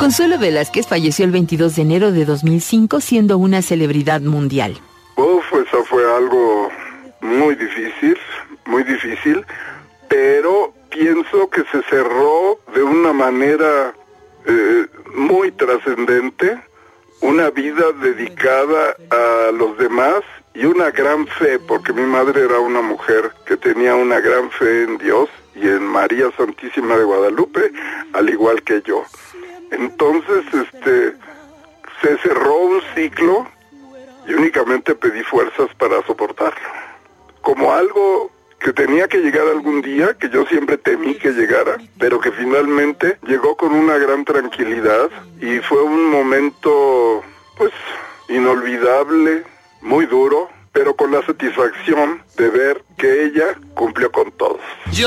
Consuelo Velázquez falleció el 22 de enero de 2005, siendo una celebridad mundial. Eso fue algo muy difícil, pero pienso que se cerró de una manera muy trascendente, una vida dedicada a los demás y una gran fe, porque mi madre era una mujer que tenía una gran fe en Dios y en María Santísima de Guadalupe, al igual que yo. Entonces, se cerró un ciclo y únicamente pedí fuerzas para soportarlo. Como algo que tenía que llegar algún día, que yo siempre temí que llegara, pero que finalmente llegó con una gran tranquilidad y fue un momento, pues, inolvidable, muy duro, pero con la satisfacción de ver que ella cumplió con todo.